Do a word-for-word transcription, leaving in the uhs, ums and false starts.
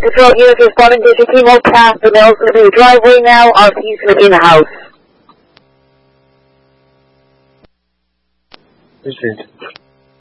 Control unit responding to the team past the Mel's going to be the driveway now, or he's going to be in the house. District